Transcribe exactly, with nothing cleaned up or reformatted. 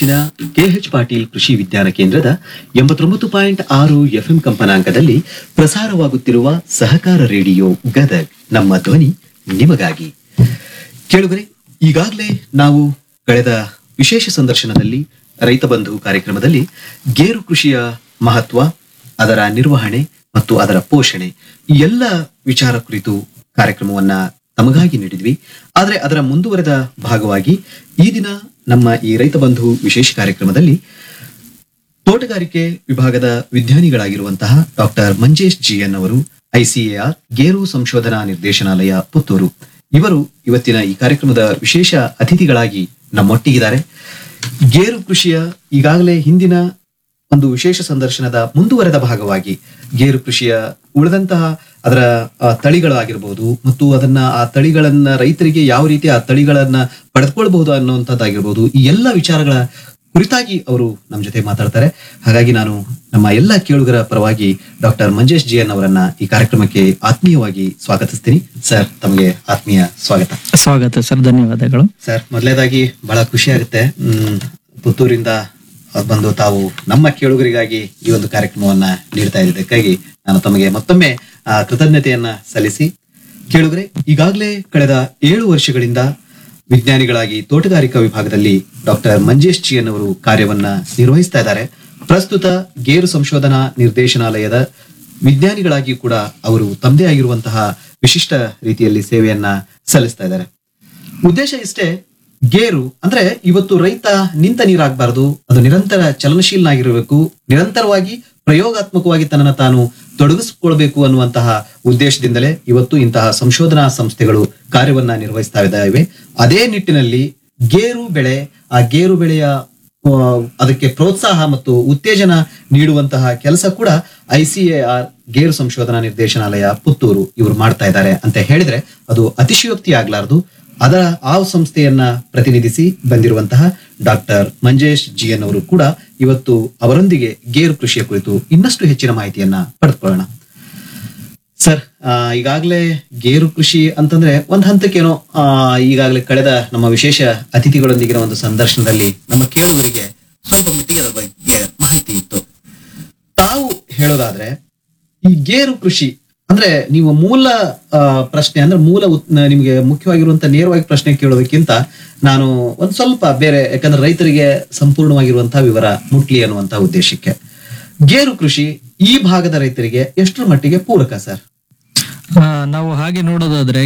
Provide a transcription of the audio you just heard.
ನೆಚ್ಚಿನ ಕೆಎಚ್ ಪಾಟೀಲ್ ಕೃಷಿ ವಿಜ್ಞಾನ ಕೇಂದ್ರದ ಎಂಬತ್ತೊಂಬತ್ತು ಪಾಯಿಂಟ್ ಆರು ಎಫ್ಎಂ ಕಂಪನಾಂಕದಲ್ಲಿ ಪ್ರಸಾರವಾಗುತ್ತಿರುವ ಸಹಕಾರ ರೇಡಿಯೋ ಗದಗ್ ನಮ್ಮ ಧ್ವನಿ ನಿಮಗಾಗಿ. ಕೇಳುಗರೆ, ಈಗಾಗಲೇ ನಾವು ಕಳೆದ ವಿಶೇಷ ಸಂದರ್ಶನದಲ್ಲಿ ರೈತ ಬಂಧು ಕಾರ್ಯಕ್ರಮದಲ್ಲಿ ಗೇರು ಕೃಷಿಯ ಮಹತ್ವ, ಅದರ ನಿರ್ವಹಣೆ ಮತ್ತು ಅದರ ಪೋಷಣೆ ಈ ಎಲ್ಲ ವಿಚಾರ ಕುರಿತು ಕಾರ್ಯಕ್ರಮವನ್ನ ತಮಗಾಗಿ ನೀಡಿದ್ವಿ. ಆದರೆ ಅದರ ಮುಂದುವರೆದ ಭಾಗವಾಗಿ ಈ ದಿನ ನಮ್ಮ ಈ ರೈತ ಬಂಧು ವಿಶೇಷ ಕಾರ್ಯಕ್ರಮದಲ್ಲಿ ತೋಟಗಾರಿಕೆ ವಿಭಾಗದ ವಿಜ್ಞಾನಿಗಳಾಗಿರುವಂತಹ ಡಾಕ್ಟರ್ ಮಂಜೇಶ್ ಜಿ ಎನ್ ಅವರು, ಐಸಿಎಆರ್ ಗೇರು ಸಂಶೋಧನಾ ನಿರ್ದೇಶನಾಲಯ ಪುತ್ತೂರು, ಇವರು ಇವತ್ತಿನ ಈ ಕಾರ್ಯಕ್ರಮದ ವಿಶೇಷ ಅತಿಥಿಗಳಾಗಿ ನಮ್ಮೊಟ್ಟಿಗಿದ್ದಾರೆ. ಗೇರು ಕೃಷಿಯ ಈಗಾಗಲೇ ಹಿಂದಿನ ಒಂದು ವಿಶೇಷ ಸಂದರ್ಶನದ ಮುಂದುವರೆದ ಭಾಗವಾಗಿ ಗೇರು ಕೃಷಿಯ ಉಳಿದಂತಹ ಅದರ ತಳಿಗಳಾಗಿರ್ಬೋದು ಮತ್ತು ಅದನ್ನ ಆ ತಳಿಗಳನ್ನ ರೈತರಿಗೆ ಯಾವ ರೀತಿ ಆ ತಳಿಗಳನ್ನ ಪಡೆದುಕೊಳ್ಬಹುದು ಅನ್ನುವಂಥದ್ದಾಗಿರ್ಬೋದು, ಈ ಎಲ್ಲ ವಿಚಾರಗಳ ಕುರಿತಾಗಿ ಅವರು ನಮ್ಮ ಜೊತೆ ಮಾತಾಡ್ತಾರೆ. ಹಾಗಾಗಿ ನಾನು ನಮ್ಮ ಎಲ್ಲ ಕೇಳುಗರ ಪರವಾಗಿ ಡಾಕ್ಟರ್ ಮಂಜೇಶ್ ಜಿ ಎನ್ ಅವರನ್ನ ಈ ಕಾರ್ಯಕ್ರಮಕ್ಕೆ ಆತ್ಮೀಯವಾಗಿ ಸ್ವಾಗತಿಸ್ತೀನಿ. ಸರ್, ತಮಗೆ ಆತ್ಮೀಯ ಸ್ವಾಗತ. ಸ್ವಾಗತ ಸರ್, ಧನ್ಯವಾದಗಳು ಸರ್. ಮೊದಲನೇದಾಗಿ ಬಹಳ ಖುಷಿ ಆಗುತ್ತೆ, ಹ್ಮ್ ಪುತ್ತೂರಿಂದ ಬಂದು ತಾವು ನಮ್ಮ ಕೇಳುಗರಿಗಾಗಿ ಈ ಒಂದು ಕಾರ್ಯಕ್ರಮವನ್ನ ನೀಡ್ತಾ ಇದ್ದಕ್ಕಾಗಿ ನಾನು ತಮಗೆ ಮತ್ತೊಮ್ಮೆ ಆ ಕೃತಜ್ಞತೆಯನ್ನ ಸಲ್ಲಿಸಿ, ಕೇಳುಗರೆ, ಈಗಾಗಲೇ ಕಳೆದ ಏಳು ವರ್ಷಗಳಿಂದ ವಿಜ್ಞಾನಿಗಳಾಗಿ ತೋಟಗಾರಿಕಾ ವಿಭಾಗದಲ್ಲಿ ಡಾಕ್ಟರ್ ಮಂಜೇಶ್ ಜಿ ಎನ್ ಅವರು ಕಾರ್ಯವನ್ನ ನಿರ್ವಹಿಸ್ತಾ ಇದ್ದಾರೆ. ಪ್ರಸ್ತುತ ಗೇರು ಸಂಶೋಧನಾ ನಿರ್ದೇಶನಾಲಯದ ವಿಜ್ಞಾನಿಗಳಾಗಿ ಕೂಡ ಅವರು ತಮ್ಮದೇ ಆಗಿರುವಂತಹ ವಿಶಿಷ್ಟ ರೀತಿಯಲ್ಲಿ ಸೇವೆಯನ್ನ ಸಲ್ಲಿಸ್ತಾ ಇದ್ದಾರೆ. ಉದ್ದೇಶ ಇಷ್ಟೇ, ಗೇರು ಅಂದ್ರೆ ಇವತ್ತು ರೈತ ನಿಂತ ನೀರಾಗಬಾರದು, ಅದು ನಿರಂತರ ಚಲನಶೀಲನಾಗಿರಬೇಕು, ನಿರಂತರವಾಗಿ ಪ್ರಯೋಗಾತ್ಮಕವಾಗಿ ತನ್ನನ್ನು ತಾನು ತೊಡಗಿಸಿಕೊಳ್ಬೇಕು ಅನ್ನುವಂತಹ ಉದ್ದೇಶದಿಂದಲೇ ಇವತ್ತು ಇಂತಹ ಸಂಶೋಧನಾ ಸಂಸ್ಥೆಗಳು ಕಾರ್ಯವನ್ನ ನಿರ್ವಹಿಸ್ತಾ ಇದ್ದಾವೆ. ಅದೇ ನಿಟ್ಟಿನಲ್ಲಿ ಗೇರು ಬೆಳೆ, ಆ ಗೇರು ಬೆಳೆಯ ಅದಕ್ಕೆ ಪ್ರೋತ್ಸಾಹ ಮತ್ತು ಉತ್ತೇಜನ ನೀಡುವಂತಹ ಕೆಲಸ ಕೂಡ ಐಸಿಎಆರ್ ಗೇರು ಸಂಶೋಧನಾ ನಿರ್ದೇಶನಾಲಯ ಪುತ್ತೂರು ಇವರು ಮಾಡ್ತಾ ಇದ್ದಾರೆ ಅಂತ ಹೇಳಿದ್ರೆ ಅದು ಅತಿಶಯೋಕ್ತಿ ಆಗ್ಲಾರ್ದು. ಅದರ ಆ ಸಂಸ್ಥೆಯನ್ನ ಪ್ರತಿನಿಧಿಸಿ ಬಂದಿರುವಂತಹ ಡಾಕ್ಟರ್ ಮಂಜೇಶ್ ಜಿ ಎನ್ ಅವರು ಕೂಡ ಇವತ್ತು ಅವರೊಂದಿಗೆ ಗೇರು ಕೃಷಿಯ ಕುರಿತು ಇನ್ನಷ್ಟು ಹೆಚ್ಚಿನ ಮಾಹಿತಿಯನ್ನ ಪಡೆದುಕೊಳ್ಳೋಣ. ಸರ್, ಈಗಾಗಲೇ ಗೇರು ಕೃಷಿ ಅಂತಂದ್ರೆ ಒಂದ್ ಹಂತಕ್ಕೇನೋ ಆ ಈಗಾಗಲೇ ಕಳೆದ ನಮ್ಮ ವಿಶೇಷ ಅತಿಥಿಗಳೊಂದಿಗಿನ ಒಂದು ಸಂದರ್ಶನದಲ್ಲಿ ನಮ್ಮ ಕೇಳುಗರಿಗೆ ಸ್ವಲ್ಪ ಮಟ್ಟಿಗೆ ಅದರ ಬಗ್ಗೆ ಮಾಹಿತಿ ಇತ್ತು. ತಾವು ಹೇಳೋದಾದ್ರೆ ಈ ಗೇರು ಕೃಷಿ ಅಂದ್ರೆ ನೀವು ಮೂಲ ಪ್ರಶ್ನೆ ಅಂದ್ರೆ ಮೂಲ ನಿಮ್ಗೆ ಮುಖ್ಯವಾಗಿರುವಂತ ನೇರವಾಗಿ ಪ್ರಶ್ನೆ ಕೇಳೋದಕ್ಕಿಂತ ನಾನು ಒಂದ್ ಸ್ವಲ್ಪ ಬೇರೆ, ಯಾಕಂದ್ರೆ ರೈತರಿಗೆ ಸಂಪೂರ್ಣವಾಗಿರುವಂತಹ ವಿವರ ಮುಟ್ಲಿ ಅನ್ನುವಂತಹ ಉದ್ದೇಶಕ್ಕೆ ಗೇರು ಕೃಷಿ ಈ ಭಾಗದ ರೈತರಿಗೆ ಎಷ್ಟರ ಮಟ್ಟಿಗೆ ಪೂರಕ ಸರ್? ನಾವು ಹಾಗೆ ನೋಡೋದಾದ್ರೆ